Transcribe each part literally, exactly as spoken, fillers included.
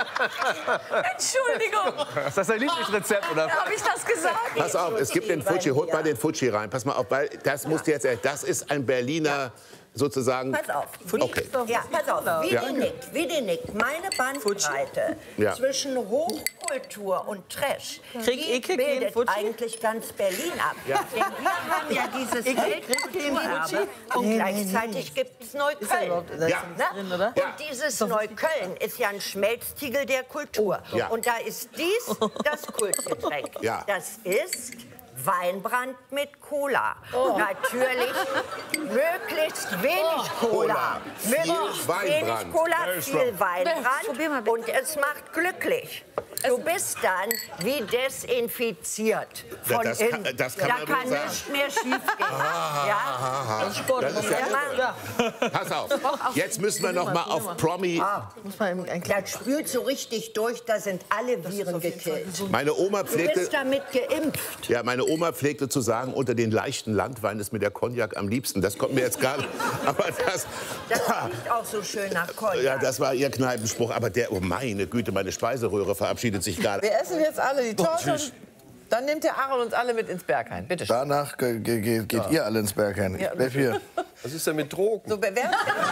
Entschuldigung. Ist das dein Lieblingsrezept, oder? Habe ich das gesagt? Pass auf, es gibt den Fuji. Holt mal den Fuji rein. Pass mal auf, weil das musst du jetzt. Das ist ein Berliner. Sozusagen. Pass auf. Okay. Ja, pass auf. Wie Ja. die nickt, wie die nickt. Meine Bandbreite Ja. zwischen Hochkultur und Trash, Krieg die ich krieg den bildet Fuji? eigentlich ganz Berlin ab. Denn wir haben ja dieses Weltkulturerbe und gleichzeitig gibt es Neukölln. Ja. Ne? Ja. Und dieses Neukölln ist ja ein Schmelztiegel der Kultur. Ja. Und da ist dies das Kultgetränk. Ja. Das ist Weinbrand mit Cola. Natürlich möglichst wenig Cola. Viel Möglichst Weinbrand. wenig Cola, viel Probier mal Weinbrand. bitte. Und es macht glücklich. Du bist dann wie desinfiziert von Das kann- innen. das kann da man kann wohl sagen. nichts mehr schiefgehen. Ja? Das ist ja, pass auf. Jetzt müssen wir noch mal auf Promi. Muss man eben ein Das spült so richtig durch, da sind alle Viren gekillt. Meine Oma Du pflegte. bist damit geimpft. Ja, meine Oma pflegte zu sagen, unter den leichten Landwein ist mir der Cognac am liebsten. Das kommt mir jetzt gar nicht. Aber das, Das riecht auch so schön nach Cognac. ja, das war ihr Kneipenspruch. Aber der, oh meine Güte, meine Speiseröhre verabschiedet sich gerade. Wir essen jetzt alle die Torte. und Dann nimmt der Aaron uns alle mit ins Berghain. Bitte schön. Danach ge ge ge geht ihr alle ins Berghain. Ich bleib hier. Was ist denn mit Drogen? So, wer, wer,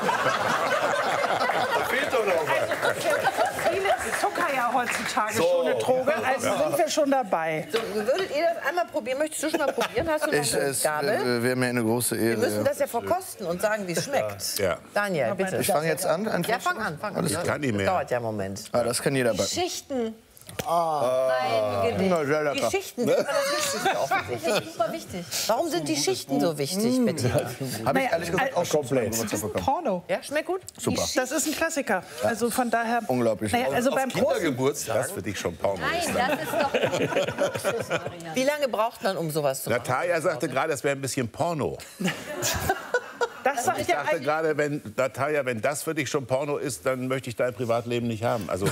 Da fehlt doch noch was. Viele Zucker ja heutzutage So. schon eine Droge, also sind wir schon dabei. so, würdet ihr das einmal probieren? Möchtest du schon mal probieren? Hast du noch Ich, eine es Gabel? äh, wäre mir eine große Wir müssen Ehre. das ja verkosten und sagen, wie es schmeckt. Ja. Daniel, bitte. Ich fange jetzt an. Einfach Ja, fang an. Fang an. Alles Das kann nicht mehr. dauert ja einen Moment. Ah, das kann jeder backen. Schichten. Na, sehr Die lecker. Schichten sind immer das Wichtigste offensichtlich. Super wichtig. Warum sind die Schichten so wichtig, bitte? Habe ich ehrlich gesagt auch schon zwei Gewürze bekommen. Porno. Ja, schmeckt gut? Super. Das ist ein Klassiker. Also von daher. Unglaublich. Naja, also beim großen. Kindergeburtstag. Das für dich schon Porno ist. Nein, das ist doch Luxus, Maria. Wie lange braucht man, um sowas zu machen? Natalia sagte gerade, das wäre ein bisschen Porno. Das sag ich Ich ja dachte eigentlich. gerade, wenn, Natalia, wenn das für dich schon Porno ist, dann möchte ich dein Privatleben nicht haben. Also,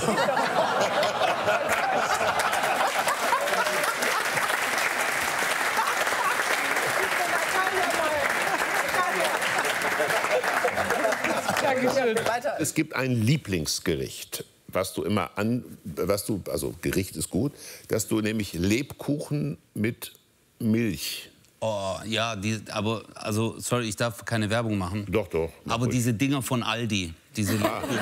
Weiter. es gibt ein Lieblingsgericht, was du immer an, was du, also Gericht ist gut, dass du nämlich Lebkuchen mit Milch. Oh, ja, die, aber, also, sorry, ich darf keine Werbung machen. Doch, doch. mach Aber ruhig. diese Dinger von Aldi, diese,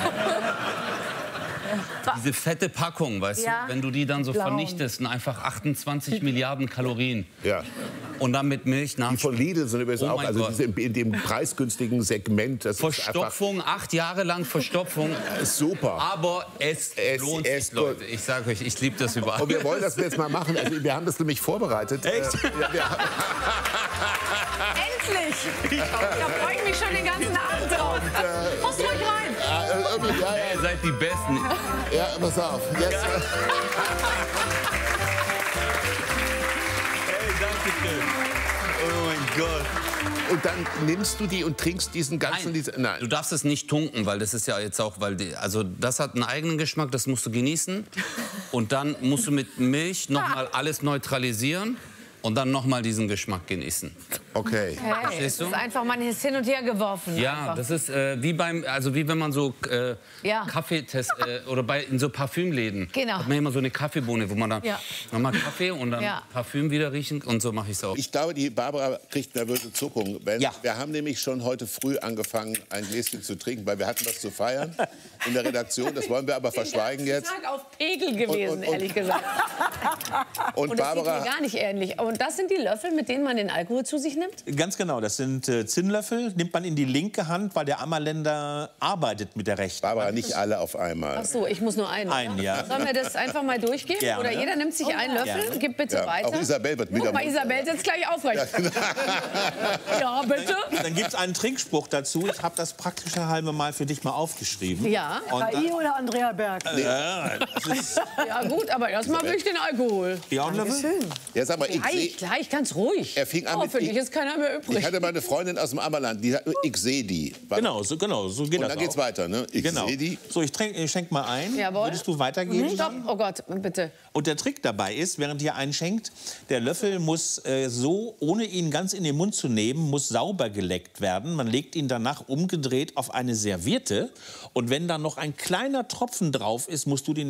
diese fette Packung, weißt Ja. du, wenn du die dann so Blauen. vernichtest, sind einfach achtundzwanzig Milliarden Kalorien. Ja. Und dann mit Milch nach. Die von Lidl sind übrigens Oh auch, mein also Gott. diese, in dem preisgünstigen Segment. Das ist einfach Verstopfung, acht Jahre lang Verstopfung. super. Aber es, Es- lohnt es- sich, Leute. Ich sage euch, ich liebe das überall. Und wir wollen das jetzt mal machen. Also wir haben das nämlich vorbereitet. Echt? Äh, ja, wir, Endlich! Da freue ich mich schon den ganzen Abend drauf. Muss ruhig rein. äh, irgendwie, ja, Ihr seid die Besten. ja, ja, pass auf. Jetzt, äh, Hey, danke schön. Oh mein Gott. und dann nimmst du die und trinkst diesen ganzen... Nein, Diese, nein. du darfst es nicht tunken, weil das ist ja jetzt auch, weil die, also das hat einen eigenen Geschmack, das musst du genießen. Und dann musst du mit Milch noch mal alles neutralisieren und dann noch mal diesen Geschmack genießen. Okay. Hey, Verstehst es du? ist einfach, man ist hin und her geworfen. Ja, einfach. das ist äh, wie beim, also wie wenn man so äh, Ja. Kaffeetest äh, oder bei in so Parfümläden Genau. hat man immer so eine Kaffeebohne, wo man dann Ja. nochmal Kaffee und dann Ja. Parfüm wieder riechen und so mache ich es auch. Ich glaube, die Barbara kriegt nervöse Zuckung. Wenn, Ja. Wir haben nämlich schon heute früh angefangen, ein Gläschen zu trinken, weil wir hatten was zu feiern in der Redaktion. Das wollen wir aber verschweigen jetzt. Tag auf Pegel gewesen, Und- und- und- ehrlich gesagt. Und Und das sieht mir Barbara, gar nicht ähnlich. Und das sind die Löffel, mit denen man den Alkohol zu sich nimmt? Ganz genau, das sind äh, Zinnlöffel, nimmt man in die linke Hand, weil der Ammerländer arbeitet mit der rechten. Barbara, nicht alle auf einmal. Ach so, ich muss nur einen. Einen, oder? ja. Sollen wir das einfach mal durchgehen? Gerne. Oder jeder nimmt sich einen Löffel? Gerne. Gib bitte Ja, weiter. auch Isabel wird wieder Guck mal, munter. Isabel sitzt gleich aufrecht. Ja, bitte. Dann gibt es einen Trinkspruch dazu. Ich habe das praktisch eine halbe Mal für dich mal aufgeschrieben. Ja. Und dann, oder Andrea Berg? ja, das ist Ja gut, aber erstmal will ich den Alkohol. ja, und Löffel? Ja, sag mal, ich Gleich, sehe... gleich, ganz ruhig. Er fing an mit- Hoffentlich ist keiner mehr übrig. Ich hatte mal eine Freundin aus dem Ammerland, die sagt, ich sehe die. Warte. Genau, so, genau, so geht Und das dann geht's auch. weiter, ne? Ich Genau. sehe die. So, ich, trink, ich schenk mal ein. Jawohl. Würdest du weitergeben? Stopp, oh Gott, bitte. Und der Trick dabei ist, während ihr einschenkt, der Löffel muss äh, so, ohne ihn ganz in den Mund zu nehmen, muss sauber geleckt werden. Man legt ihn danach umgedreht auf eine Serviette. Und wenn dann noch ein kleiner Tropfen drauf ist, musst du den